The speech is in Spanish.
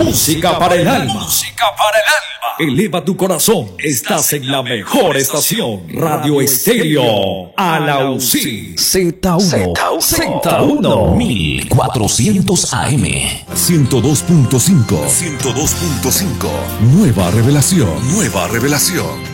Música para el alma. Música para el alma. Eleva tu corazón. Estás en la mejor estación. Radio Estéreo Alausí. Z1 1400 AM. 102.5. Nueva revelación.